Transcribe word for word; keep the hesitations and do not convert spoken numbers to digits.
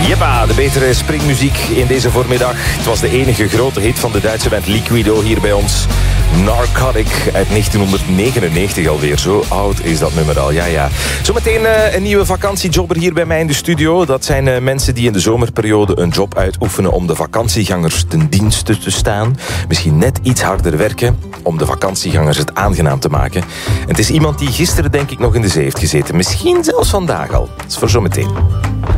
Jeppa, de betere springmuziek in deze voormiddag. Het was de enige grote hit van de Duitse band Liquido hier bij ons. Narcotic uit negentienhonderdnegenennegentig alweer. Zo oud is dat nummer al, ja ja. Zometeen uh, een nieuwe vakantiejobber hier bij mij in de studio. Dat zijn uh, mensen die in de zomerperiode een job uitoefenen om de vakantiegangers ten dienste te staan. Misschien net iets harder werken om de vakantiegangers het aangenaam te maken. En het is iemand die gisteren denk ik nog in de zee heeft gezeten. Misschien zelfs vandaag al. Dat is voor zometeen.